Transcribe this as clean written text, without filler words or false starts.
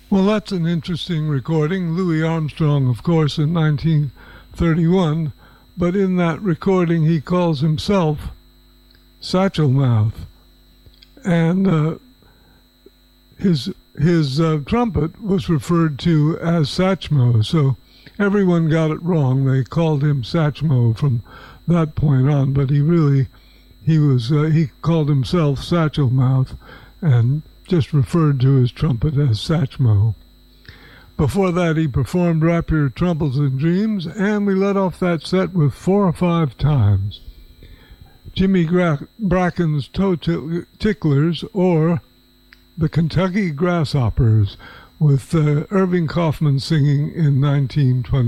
Well, that's an interesting recording. Louis Armstrong, of course, in 1931. But in that recording, he calls himself Satchel Mouth. And his trumpet was referred to as Satchmo. So everyone got it wrong. They called him Satchmo from that point on. But he called himself Satchel Mouth and just referred to his trumpet as Satchmo. Before that, he performed Wrap Your Troubles in Dreams, and we let off that set with 4 or 5 times. Jimmy Bracken's Toe Ticklers, or the Kentucky Grasshoppers, with Irving Kaufman singing in 1920.